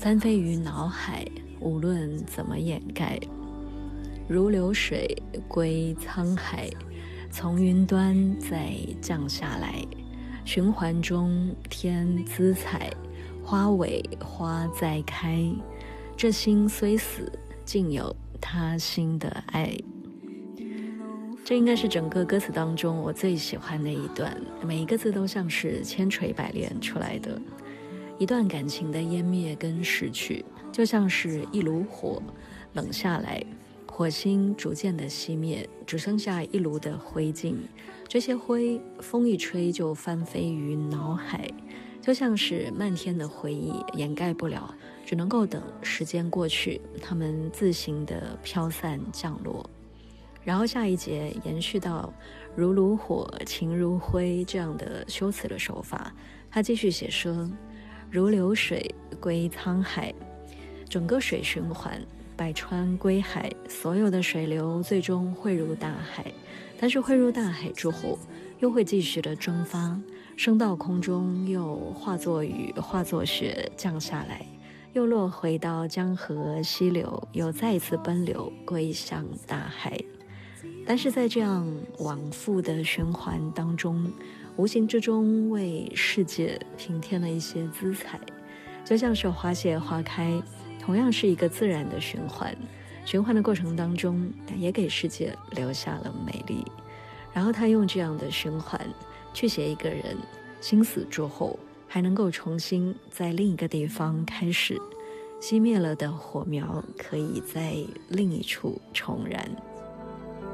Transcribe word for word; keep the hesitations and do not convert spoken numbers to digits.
翻飞于脑海，无论怎么掩盖，如流水归沧海，从云端再降下来，循环中添姿彩，花尾花再开，这心虽死，竟有他心的爱。这应该是整个歌词当中我最喜欢的一段，每一个字都像是千锤百炼出来的。一段感情的湮灭跟逝去，就像是一炉火冷下来，火星逐渐的熄灭，只剩下一炉的灰烬。这些灰风一吹就翻飞于脑海，就像是漫天的回忆，掩盖不了，只能够等时间过去，它们自行的飘散降落。然后下一节延续到如炉火情如灰这样的修辞的手法，他继续写说，如流水归沧海，整个水循环，百川归海，所有的水流最终汇入大海，但是汇入大海之后又会继续的蒸发，升到空中，又化作雨化作雪降下来，又落回到江河溪流，又再一次奔流归向大海。但是在这样往复的循环当中，无形之中为世界平添了一些姿彩，就像是花谢花开，同样是一个自然的循环，循环的过程当中也给世界留下了美丽。然后他用这样的循环去写一个人心死之后还能够重新在另一个地方开始，熄灭了的火苗可以在另一处重燃。